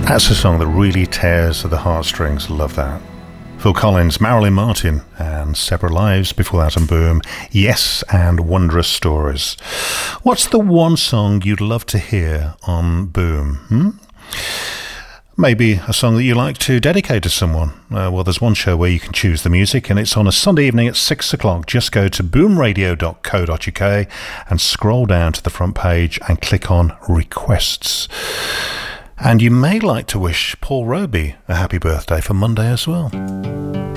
That's a song that really tears at the heartstrings. Love that. Phil Collins, Marilyn Martin, and Separate Lives. Before that on Boom, Yes and Wondrous Stories. What's the one song you'd love to hear on Boom? Maybe a song that you like to dedicate to someone. Well, there's one show where you can choose the music, and it's on a Sunday evening at 6 o'clock. Just go to boomradio.co.uk and scroll down to the front page and click on Requests. And you may like to wish Paul Roby a happy birthday for Monday as well.